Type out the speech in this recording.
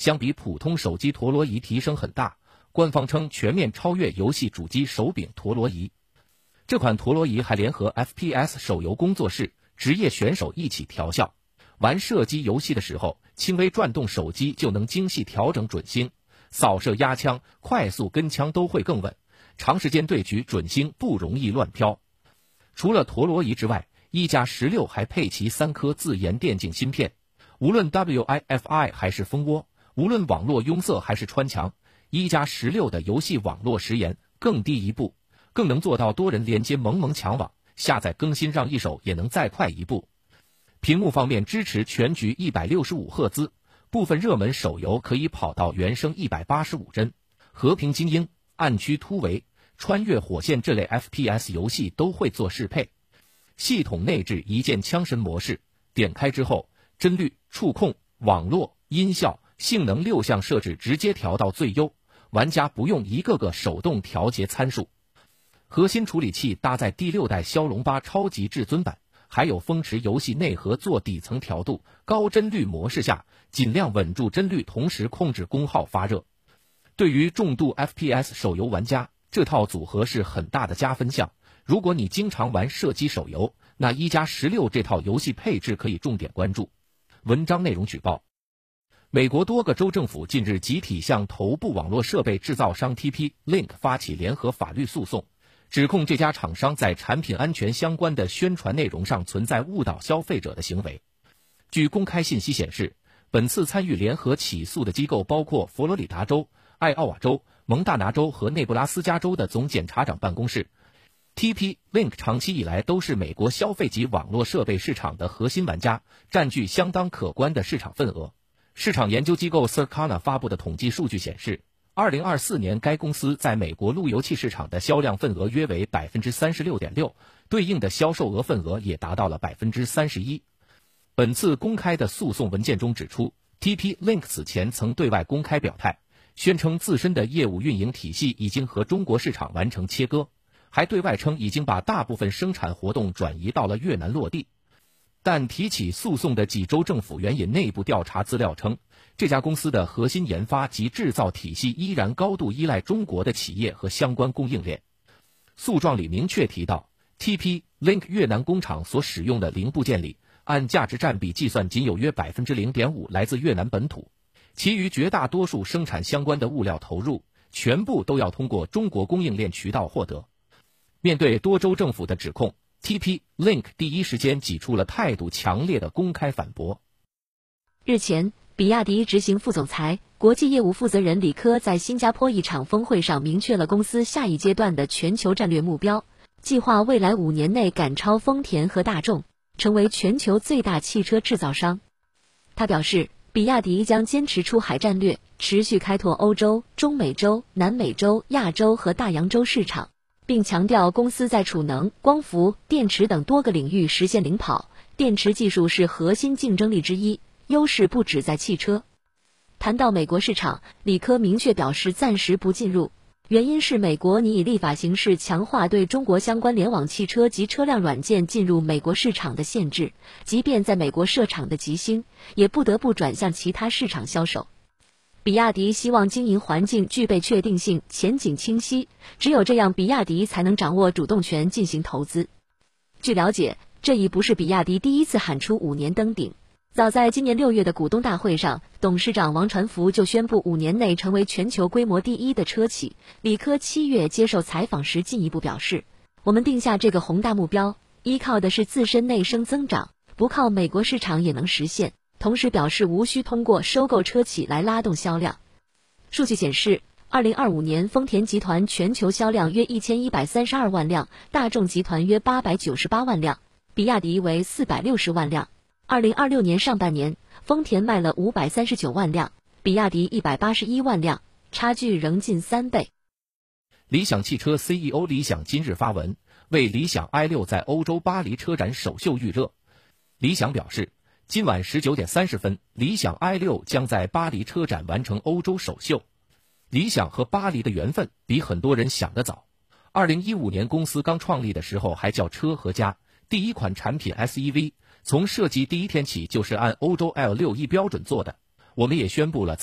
相比普通手机陀螺仪提升很大，官方称全面超越游戏主机手柄陀螺仪。这款陀螺仪还联合 FPS 手游工作室、职业选手一起调校，玩射击游戏的时候，轻微转动手机就能精细调整准星，扫射压枪、快速跟枪都会更稳，长时间对局准星不容易乱飘。除了陀螺仪之外，一加16还配齐3颗自研电竞芯片，无论 WiFi 还是蜂窝，无论网络拥塞还是穿墙，一加16的游戏网络时延更低一步，更能做到多人连接萌萌抢网，下载更新让一手也能再快一步。屏幕方面支持全局165赫兹，部分热门手游可以跑到原生185帧，和平精英、暗区突围、穿越火线这类 FPS 游戏都会做适配。系统内置一键枪神模式，点开之后，帧率、触控、网络、音效、性能6项设置直接调到最优，玩家不用一个个手动调节参数。核心处理器搭载第6代骁龙8超级至尊版，还有风驰游戏内核做底层调度，高帧率模式下尽量稳住帧率，同时控制功耗发热。对于重度 FPS 手游玩家，这套组合是很大的加分项。如果你经常玩射击手游，那一加16这套游戏配置可以重点关注。文章内容举报：美国多个州政府近日集体向头部网络设备制造商 TP-Link 发起联合法律诉讼，指控这家厂商在产品安全相关的宣传内容上存在误导消费者的行为。据公开信息显示，本次参与联合起诉的机构包括佛罗里达州、艾奥瓦州、蒙大拿州和内布拉斯加州的总检察长办公室。TP-Link 长期以来都是美国消费级网络设备市场的核心玩家，占据相当可观的市场份额。市场研究机构 Circana 发布的统计数据显示，2024年该公司在美国路由器市场的销量份额约为 36.6%， 对应的销售额份额也达到了 31%。本次公开的诉讼文件中指出， TP-Link 此前曾对外公开表态，宣称自身的业务运营体系已经和中国市场完成切割，还对外称已经把大部分生产活动转移到了越南落地。但提起诉讼的几州政府援引内部调查资料称，这家公司的核心研发及制造体系依然高度依赖中国的企业和相关供应链。诉状里明确提到， TP-Link 越南工厂所使用的零部件里，按价值占比计算仅有约 0.5% 来自越南本土，其余绝大多数生产相关的物料投入，全部都要通过中国供应链渠道获得。面对多州政府的指控， TP-Link 第一时间挤出了态度强烈的公开反驳。 日前，比亚迪执行副总裁、国际业务负责人李科在新加坡一场峰会上明确了公司下一阶段的全球战略目标，计划未来5年内赶超丰田和大众，成为全球最大汽车制造商。他表示，比亚迪将坚持出海战略，持续开拓欧洲、中美洲、南美洲、亚洲和大洋洲市场，并强调公司在储能、光伏、电池等多个领域实现领跑，电池技术是核心竞争力之一，优势不只在汽车。谈到美国市场，李科明确表示暂时不进入，原因是美国拟以立法形式强化对中国相关联网汽车及车辆软件进入美国市场的限制，即便在美国设厂的极星，也不得不转向其他市场销售。比亚迪希望经营环境具备确定性，前景清晰，只有这样，比亚迪才能掌握主动权进行投资。据了解，这已不是比亚迪第一次喊出5年登顶。早在今年6月的股东大会上，董事长王传福就宣布5年内成为全球规模第一的车企。李科7月接受采访时进一步表示，我们定下这个宏大目标，依靠的是自身内生增长，不靠美国市场也能实现。同时表示无需通过收购车企来拉动销量。数据显示，2025年丰田集团全球销量约1132万辆，大众集团约898万辆，比亚迪为460万辆。2026年上半年，丰田卖了539万辆，比亚迪181万辆，差距仍近3倍。 理想汽车 CEO 李想今日发文，为理想 i6 在欧洲巴黎车展首秀预热。理想表示，今晚19点30分，理想 i6 将在巴黎车展完成欧洲首秀。理想和巴黎的缘分比很多人想得早。2015年公司刚创立的时候还叫车和家，第一款产品 SEV 从设计第一天起就是按欧洲 L61标准做的。我们也宣布了